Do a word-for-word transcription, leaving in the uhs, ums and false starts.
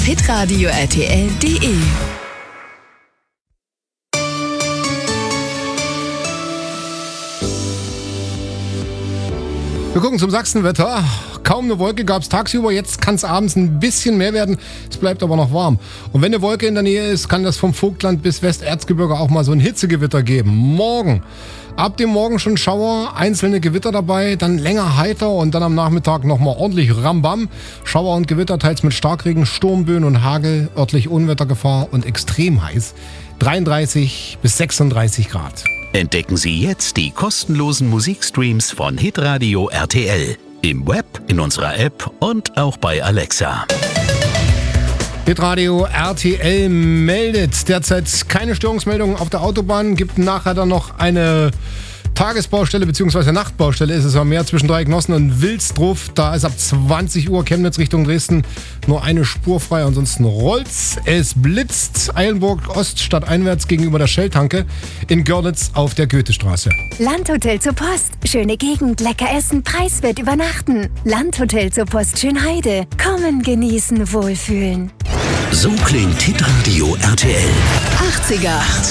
hitradio R T L punkt de. Wir gucken zum Sachsenwetter. Kaum eine Wolke gab es tagsüber, jetzt kann es abends ein bisschen mehr werden. Es bleibt aber noch warm. Und wenn eine Wolke in der Nähe ist, kann das vom Vogtland bis Westerzgebirge auch mal so ein Hitzegewitter geben. Morgen. Ab dem Morgen schon Schauer, einzelne Gewitter dabei, dann länger heiter und dann am Nachmittag nochmal ordentlich Rambam. Schauer und Gewitter, teils mit Starkregen, Sturmböen und Hagel, örtlich Unwettergefahr und extrem heiß. dreiunddreißig bis sechsunddreißig Grad. Entdecken Sie jetzt die kostenlosen Musikstreams von Hitradio R T L. Im Web, in unserer App und auch bei Alexa. Hitradio R T L meldet derzeit keine Störungsmeldungen auf der Autobahn. Gibt nachher dann noch eine Tagesbaustelle bzw. Nachtbaustelle ist es am Meer zwischen Dreiecknossen und Wilsdruf. Da ist ab zwanzig Uhr Chemnitz Richtung Dresden nur eine Spur frei. Ansonsten rollt's. Es blitzt Eilenburg Ost stadteinwärts gegenüber der Shell-Tanke in Görlitz auf der Goethestraße. Landhotel zur Post. Schöne Gegend, lecker essen, preiswert übernachten. Landhotel zur Post Schönheide. Kommen, genießen, wohlfühlen. So klingt Hitradio R T L. achtziger.